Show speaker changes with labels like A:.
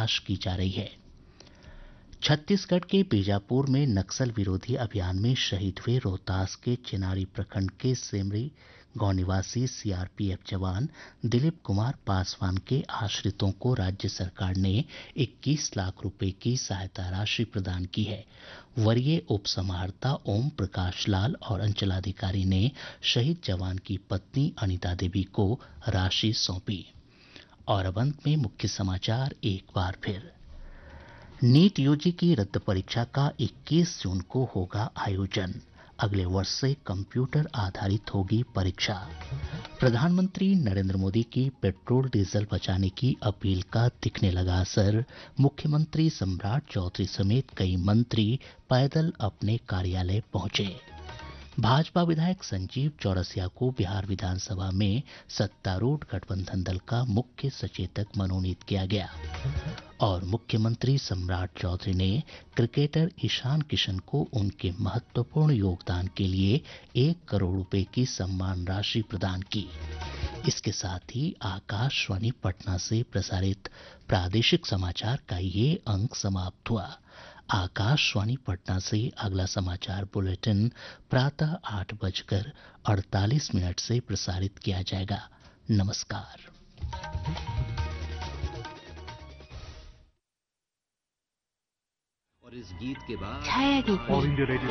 A: तलाश की जा रही है। छत्तीसगढ़ के बीजापुर में नक्सल विरोधी अभियान में शहीद हुए रोहतास के चेनारी प्रखंड के सेमरी गांव निवासी सीआरपीएफ जवान दिलीप कुमार पासवान के आश्रितों को राज्य सरकार ने 21 लाख रुपए की सहायता राशि प्रदान की है। वरीय उप समाहर्ता ओम प्रकाश लाल और अंचलाधिकारी ने शहीद जवान की पत्नी अनिता देवी को राशि सौंपी। और अब अंत में मुख्य समाचार एक बार फिर। नीट यूजी की रद्द परीक्षा का 21 जून को होगा आयोजन। अगले वर्ष से कंप्यूटर आधारित होगी परीक्षा। प्रधानमंत्री नरेंद्र मोदी की पेट्रोल डीजल बचाने की अपील का दिखने लगा असर। मुख्यमंत्री सम्राट चौधरी समेत कई मंत्री पैदल अपने कार्यालय पहुंचे। भाजपा विधायक संजीव चौरसिया को बिहार विधानसभा में सत्तारूढ़ गठबंधन दल का मुख्य सचेतक मनोनीत किया गया। और मुख्यमंत्री सम्राट चौधरी ने क्रिकेटर ईशान किशन को उनके महत्वपूर्ण योगदान के लिए 1 करोड़ रुपए की सम्मान राशि प्रदान की। इसके साथ ही आकाशवाणी पटना से प्रसारित प्रादेशिक समाचार का ये अंक समाप्त हुआ। आकाशवाणी पटना से अगला समाचार बुलेटिन प्रातः 8:48 से प्रसारित किया जाएगा। नमस्कार।
B: और इस गीत के बाद
C: छाया गीत